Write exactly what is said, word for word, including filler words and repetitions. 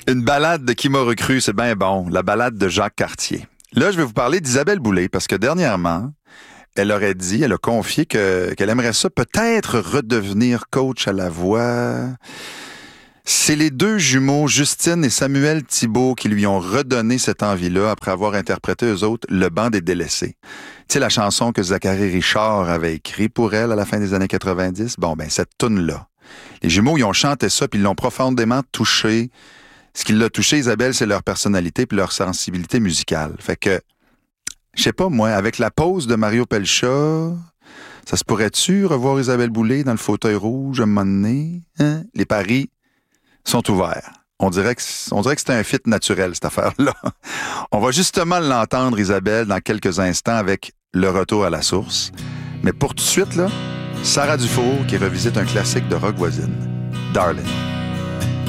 Une balade de Qui m'a recru, c'est bien bon. La balade de Jacques Cartier. Là, je vais vous parler d'Isabelle Boulay parce que dernièrement, elle aurait dit, elle a confié que, qu'elle aimerait ça peut-être redevenir coach à la voix. C'est les deux jumeaux, Justine et Samuel Thibault, qui lui ont redonné cette envie-là après avoir interprété eux autres Le banc des délaissés. Tu sais, la chanson que Zachary Richard avait écrite pour elle à la fin des années quatre-vingt-dix. Bon, ben, cette toune-là. Les jumeaux, ils ont chanté ça, puis ils l'ont profondément touché. Ce qui l'a touché, Isabelle, c'est leur personnalité puis leur sensibilité musicale. Fait que, je sais pas, moi, avec la pause de Mario Pelcha, ça se pourrait-tu revoir Isabelle Boulay dans le fauteuil rouge à un moment donné? Hein? Les paris sont ouverts. On dirait que, on dirait que c'est un fit naturel, cette affaire-là. On va justement l'entendre, Isabelle, dans quelques instants avec le retour à la source. Mais pour tout de suite, là, Sarah Dufour qui revisite un classique de rock voisine, Darling.